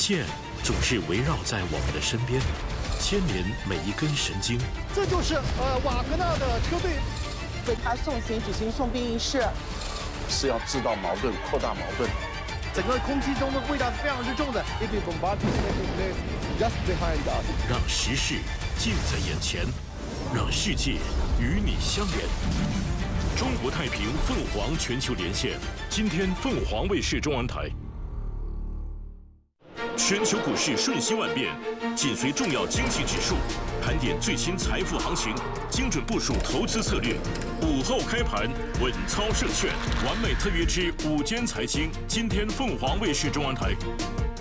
线总是围绕在我们的身边，牵连每一根神经。 这就是瓦格纳的车队为他送行举行送殡仪式， 是要制造矛盾、扩大矛盾。 整个空气中的味道是非常之重的。If the bombardment taking place just behind us， 让时事近在眼前，让世界与你相连。中国太平凤凰全球连线，今天凤凰卫视中文台。全球股市瞬息万变，紧随重要经济指数，盘点最新财富行情，精准部署投资策略。午后开盘，稳操胜券，完美特约之午间财经，今天凤凰卫视中文台。